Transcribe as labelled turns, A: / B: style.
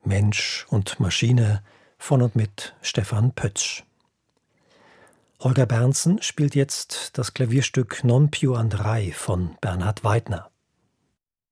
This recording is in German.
A: Mensch und Maschine von und mit Stefan Pötzsch. Holger Berntsen spielt jetzt das Klavierstück Non più andrai von Bernhard Weidner.